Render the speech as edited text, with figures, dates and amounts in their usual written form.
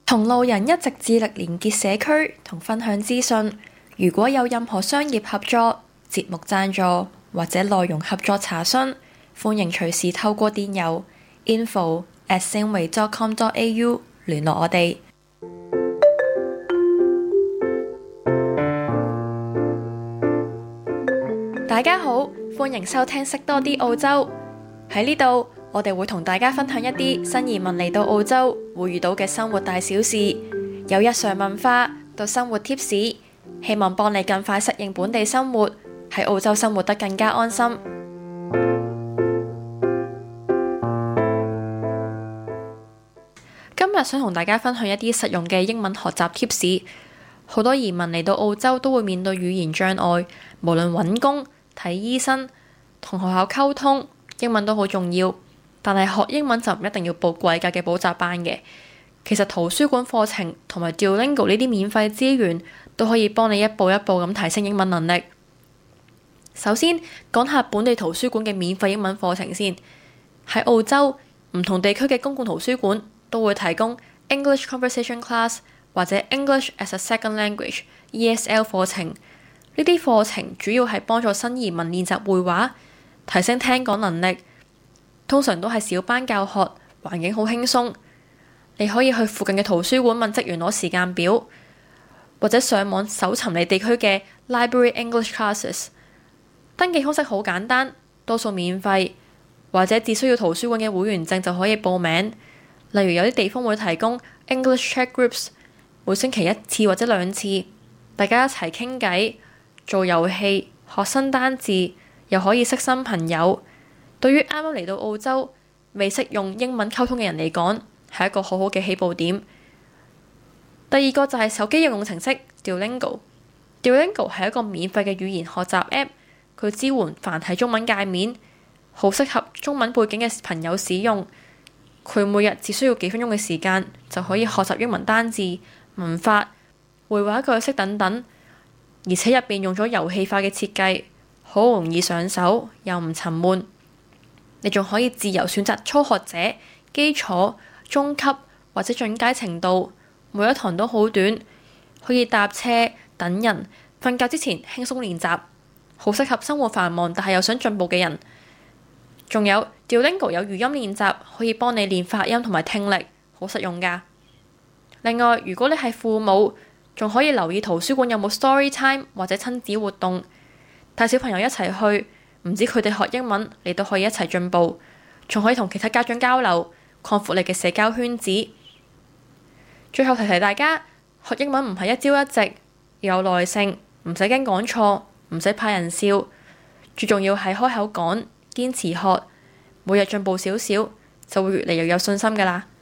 同路人一直致力連結社區同分享資訊。如果有任何商業合作、節目贊助或者內容合作查詢，歡迎隨時透過電郵 info@sanway.com.au 聯絡我哋。大家好，歡迎收聽識多啲澳洲。喺呢度，我哋會同大家分享一啲新移民嚟到澳洲會遇到嘅生活大小事，由日常文化到生活貼士，希望幫你更快適應本地生活，喺澳洲生活得更加安心。今日想同大家分享一啲實用嘅英文學習貼士。好多移民嚟到澳洲都會面對語言障礙，無論揾工、睇醫生、同學校溝通，英文都好重要。但係學英文就唔一定要報貴價嘅補習班嘅。其實圖書館課程同埋 Duolingo 呢啲免費資源都可以幫你一步一步咁提升英文能力。首先講下本地圖書館嘅免費英文課程先。喺澳洲唔同地區嘅公共圖書館都會提供 English Conversation Class 或者 English as a Second Language ESL 課程。呢啲課程主要係幫助新移民練習會話，提升聽講能力。通常都係小班教學，環境好輕鬆。你可以去附近嘅圖書館問職員攞時間表，或者上網搜尋你地區嘅 Library English Classes。登記方式好簡單，多數免費，或者只需要圖書館嘅會員證就可以報名。例如有啲地方會提供 English Chat Groups，每星期1次或者2次，大家一齊傾偈、做遊戲、學新單字，又可以識新朋友。對於啱啱嚟到澳洲未識用英文溝通嘅人嚟講，係一個好好嘅起步點。第二個就係手機應用程式 Duolingo。Duolingo 係一個免費嘅語言學習 App， 佢支援繁體中文界面，好適合中文背景嘅朋友使用。佢每日只需要幾分鐘嘅時間就可以學習英文單字、文法、會話句式等等，而且入邊用咗遊戲化嘅設計，好容易上手又唔沉悶。你仲可以自由選擇初學者、基礎、中級或者進階程度，每一堂都好短，可以搭車、等人、瞓覺之前輕鬆練習，好適合生活繁忙但係又想進步嘅人。仲有 Duolingo 有語音練習，可以幫你練發音同埋聽力，好實用㗎。另外，如果你係父母，仲可以留意圖書館有冇 story time 或者親子活動，帶小朋友一齊去，唔止佢哋學英文，你都可以一齊進步，仲可以同其他家長交流，擴闊你嘅社交圈子。最後提提大家，學英文唔係一朝一夕，要有耐性，唔使驚講錯，唔使怕人笑，最重要係開口講，堅持學，每日進步少少，就會越嚟越有信心㗎喇。